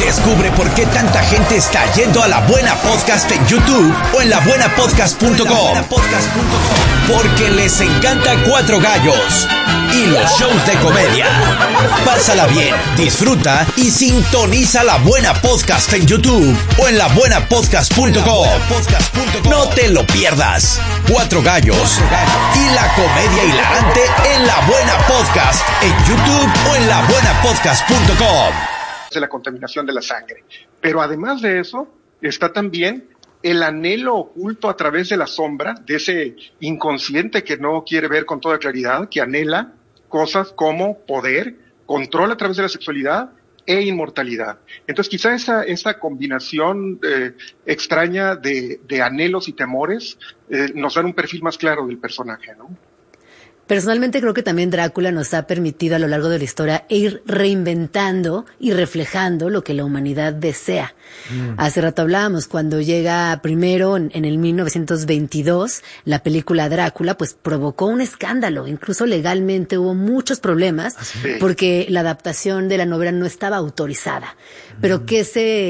Descubre por qué tanta gente está yendo a La Buena Podcast en YouTube o en labuenapodcast.com. Porque les encanta Cuatro Gallos y los shows de comedia. Pásala bien, disfruta y sintoniza La Buena Podcast en YouTube o en labuenapodcast.com. No te lo pierdas. Cuatro Gallos y la comedia hilarante en La Buena Podcast en YouTube o en labuenapodcast.com. De la contaminación de la sangre. Pero además de eso, está también el anhelo oculto a través de la sombra, de ese inconsciente que no quiere ver con toda claridad, que anhela cosas como poder, control a través de la sexualidad e inmortalidad. Entonces quizá esa combinación extraña de anhelos y temores nos dan un perfil más claro del personaje, ¿no? Personalmente creo que también Drácula nos ha permitido a lo largo de la historia ir reinventando y reflejando lo que la humanidad desea. Hace rato hablábamos, cuando llega primero en el 1922 la película Drácula, pues provocó un escándalo, incluso legalmente hubo muchos problemas porque la adaptación de la novela no estaba autorizada. Pero ¿qué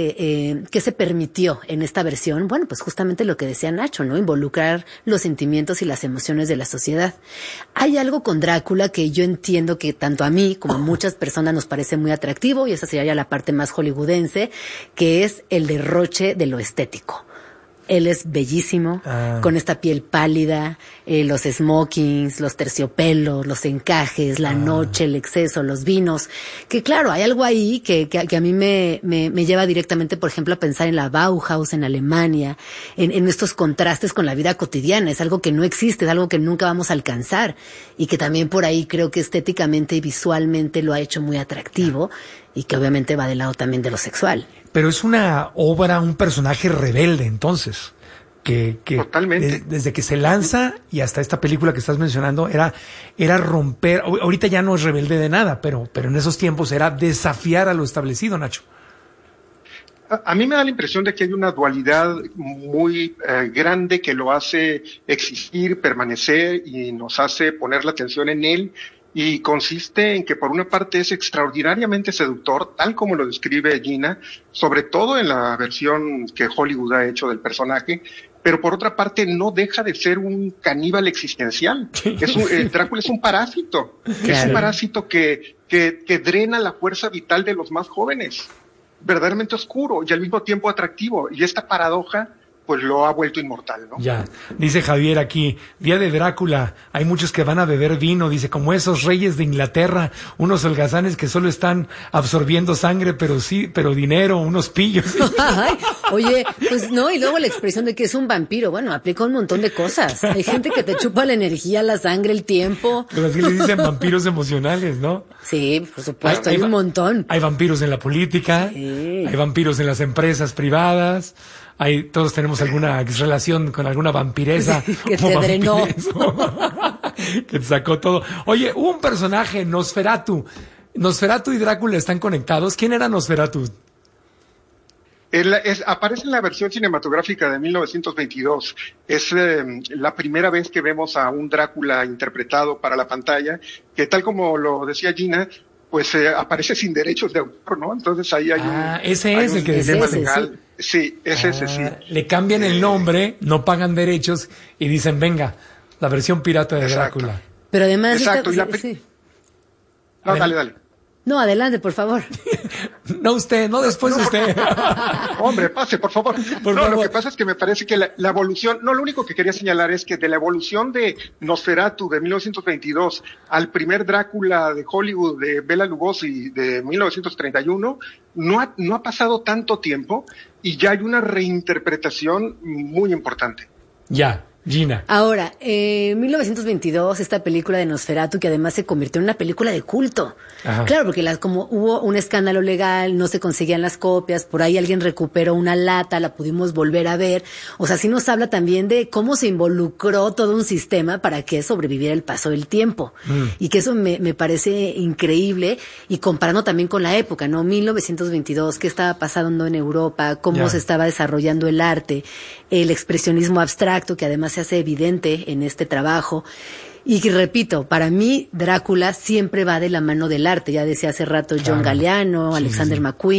se permitió en esta versión? Bueno, pues justamente lo que decía Nacho, ¿no? Involucrar los sentimientos y las emociones de la sociedad. Hay algo con Drácula que yo entiendo que tanto a mí como a muchas personas nos parece muy atractivo, y esa sería ya la parte más hollywoodense, que es el derroche de lo estético. Él es bellísimo, con esta piel pálida, los smokings, los terciopelos, los encajes, la noche, el exceso, los vinos. Que claro, hay algo ahí que a mí me lleva directamente, por ejemplo, a pensar en la Bauhaus en Alemania, en estos contrastes con la vida cotidiana. Es algo que no existe, es algo que nunca vamos a alcanzar. Y que también por ahí creo que estéticamente y visualmente lo ha hecho muy atractivo, y que obviamente va del lado también de lo sexual. Pero es una obra, un personaje rebelde, entonces, que totalmente. Desde que se lanza y hasta esta película que estás mencionando, era romper. Ahorita ya no es rebelde de nada, pero en esos tiempos era desafiar a lo establecido, Nacho. A mí me da la impresión de que hay una dualidad muy grande que lo hace existir, permanecer, y nos hace poner la atención en él. Y consiste en que por una parte es extraordinariamente seductor, tal como lo describe Gina, sobre todo en la versión que Hollywood ha hecho del personaje, pero por otra parte no deja de ser un caníbal existencial. Drácula es un parásito, es un parásito que drena la fuerza vital de los más jóvenes, verdaderamente oscuro y al mismo tiempo atractivo, y esta paradoja pues lo ha vuelto inmortal, ¿no? Ya, dice Javier aquí, Día de Drácula, hay muchos que van a beber vino, dice, como esos reyes de Inglaterra, unos holgazanes que solo están absorbiendo sangre, pero dinero, unos pillos. Ay, oye, pues no, y luego la expresión de que es un vampiro, bueno, aplica un montón de cosas. Hay gente que te chupa la energía, la sangre, el tiempo. Pero así le dicen vampiros emocionales, ¿no? Sí, por supuesto, hay un montón. Hay vampiros en la política, hay vampiros en las empresas privadas. Todos tenemos alguna relación con alguna vampiresa. Que te drenó. Que te sacó todo. Oye, hubo un personaje, Nosferatu. Nosferatu y Drácula están conectados. ¿Quién era Nosferatu? Aparece en la versión cinematográfica de 1922. Es la primera vez que vemos a un Drácula interpretado para la pantalla, que tal como lo decía Gina, pues aparece sin derechos de autor, ¿no? Entonces ahí hay ese es el que decía legal. Sí, es ese, sí. Le cambian el nombre, no pagan derechos y dicen, venga, la versión pirata de Drácula. Pero además... Exacto. No, dale. No, adelante, por favor. No usted, no después usted. Hombre, pase, por favor. Por favor. Lo que pasa es que me parece que la evolución, lo único que quería señalar es que de la evolución de Nosferatu de 1922 al primer Drácula de Hollywood de Bela Lugosi de 1931, no ha pasado tanto tiempo y ya hay una reinterpretación muy importante. Ya. Gina. Ahora, 1922, esta película de Nosferatu, que además se convirtió en una película de culto. Ajá. Claro, porque como hubo un escándalo legal, no se conseguían las copias, por ahí alguien recuperó una lata, la pudimos volver a ver. O sea, sí nos habla también de cómo se involucró todo un sistema para que sobreviviera el paso del tiempo. Y que eso me parece increíble, y comparando también con la época, ¿no? 1922, qué estaba pasando en Europa, cómo se estaba desarrollando el arte, el expresionismo abstracto, que además se hace evidente en este trabajo. Y repito, para mí Drácula siempre va de la mano del arte. Ya decía hace rato John Galliano, Alexander McQueen.